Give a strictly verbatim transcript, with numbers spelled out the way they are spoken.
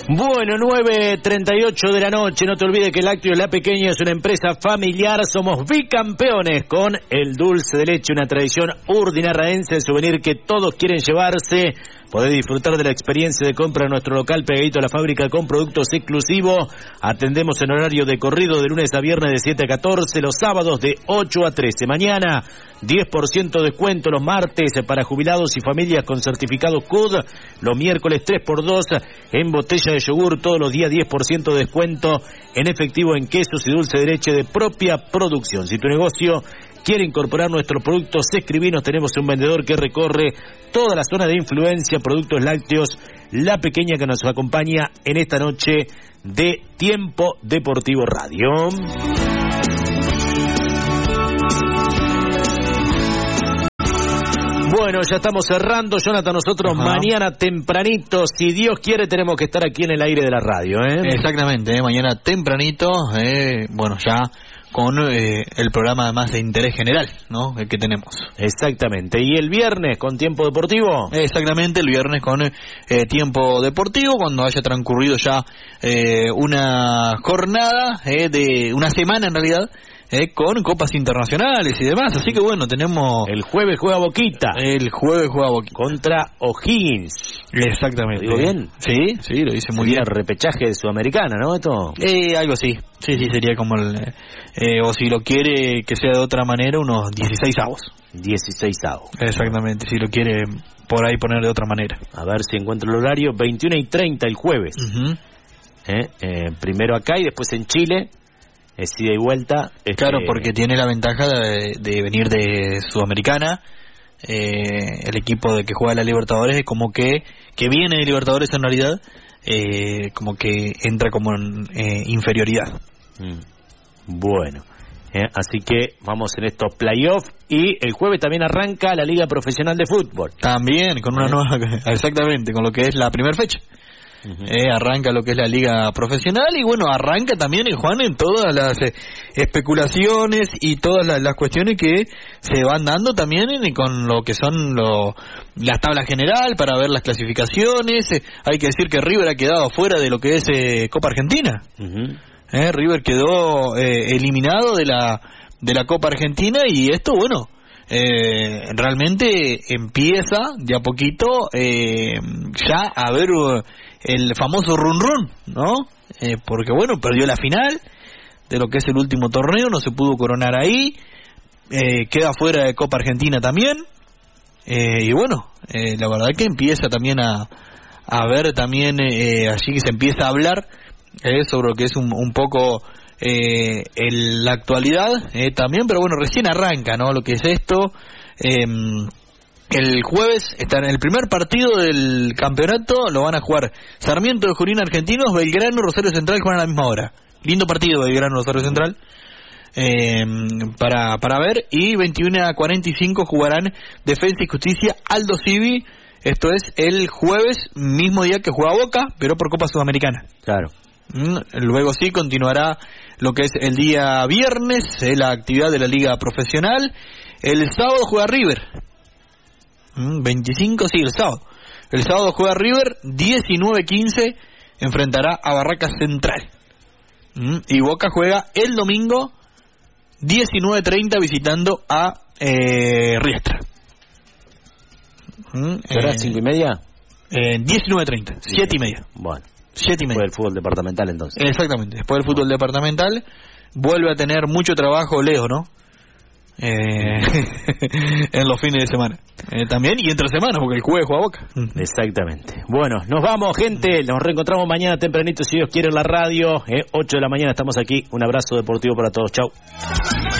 Bueno, nueve treinta y ocho de la noche, no te olvides que Lácteos La Pequeña es una empresa familiar, somos bicampeones con el dulce de leche, una tradición urdinarraense, el souvenir que todos quieren llevarse. Podés disfrutar de la experiencia de compra en nuestro local pegadito a la fábrica con productos exclusivos. Atendemos en horario de corrido de lunes a viernes de siete a catorce, los sábados de ocho a trece. Mañana, diez por ciento de descuento los martes para jubilados y familias con certificado C U D. Los miércoles tres por dos en botella de yogur. Todos los días diez por ciento de descuento en efectivo en quesos y dulce de leche de propia producción. Si tu negocio quiere incorporar nuestros productos, escribinos. Tenemos un vendedor que recorre toda la zona de influencia. Productos Lácteos La Pequeña, que nos acompaña en esta noche de Tiempo Deportivo Radio. Bueno, ya estamos cerrando, Jonathan. Nosotros Ajá. mañana tempranito, si Dios quiere, tenemos que estar aquí en el aire de la radio, ¿eh? Exactamente, ¿eh? Mañana tempranito, eh, bueno, ya con eh, el programa además de interés general, ¿no? El que tenemos. Exactamente. ¿Y el viernes con Tiempo Deportivo? Exactamente, el viernes con eh, Tiempo Deportivo, cuando haya transcurrido ya eh, una jornada, eh, de una semana en realidad, Eh, con copas internacionales y demás, así que bueno, tenemos... El jueves juega Boquita. El jueves juega Boquita. Contra O'Higgins. Exactamente. ¿Lo digo bien? Sí, sí, lo dice muy sería bien. El repechaje de Sudamericana, ¿no? Esto. Eh, algo así. Sí, sí, sería como el... Eh, o si lo quiere que sea de otra manera, unos dieciséis avos. dieciséis avos. Exactamente, si lo quiere por ahí poner de otra manera. A ver si encuentro el horario. veintiuno y treinta el jueves. Uh-huh. eh, eh, primero acá y después en Chile. Es ida y vuelta. Este... Claro, porque tiene la ventaja de, de venir de Sudamericana. Eh, el equipo de que juega la Libertadores es como que que viene de Libertadores en realidad, eh, como que entra como en eh, inferioridad. Mm. Bueno, eh, así que vamos en estos playoffs y el jueves también arranca la Liga Profesional de Fútbol. También con una ¿Eh? nueva, exactamente, con lo que es la primera fecha. Uh-huh. Eh, arranca lo que es la liga profesional y bueno, arranca también el Juan en todas las eh, especulaciones y todas las, las cuestiones que se van dando también en, con lo que son lo, las tablas general para ver las clasificaciones. Eh, hay que decir que River ha quedado fuera de lo que es eh, Copa Argentina. Uh-huh. eh, River quedó eh, eliminado de la de la Copa Argentina y esto bueno eh, realmente empieza de a poquito eh, ya a ver uh, el famoso run run, ¿no? Eh, porque bueno, perdió la final de lo que es el último torneo, no se pudo coronar ahí, eh, queda fuera de Copa Argentina también, eh, y bueno, eh, la verdad que empieza también a, a ver también, eh, allí que se empieza a hablar eh, sobre lo que es un, un poco eh, el, la actualidad eh, también, pero bueno, recién arranca, ¿no? Lo que es esto. eh, El jueves está en el primer partido del campeonato, lo van a jugar Sarmiento de Junín Argentinos, Belgrano, Rosario Central juegan a la misma hora. Lindo partido Belgrano, Rosario Central eh, para para ver. Y veintiuno a cuarenta y cinco jugarán Defensa y Justicia, Aldo Civi. Esto es el jueves, mismo día que juega Boca, pero por Copa Sudamericana. Claro. Luego sí continuará lo que es el día viernes, eh, la actividad de la Liga Profesional. El sábado juega River. veinticinco, sí, el sábado. El sábado juega River, diecinueve quince, enfrentará a Barracas Central. Y Boca juega el domingo, diecinueve treinta, visitando a eh, Riestra. ¿Será cinco y media? Eh, diecinueve treinta, siete y media. Bueno, siete y media. Después del fútbol departamental entonces. Exactamente, después del fútbol departamental, vuelve a tener mucho trabajo Leo, ¿no? Eh, en los fines de semana eh, también y entre semanas porque el jueves juega Boca. Exactamente. Bueno, nos vamos, gente, nos reencontramos mañana tempranito si Dios quiere en la radio, eh, ocho de la mañana estamos aquí. Un abrazo deportivo para todos, chau.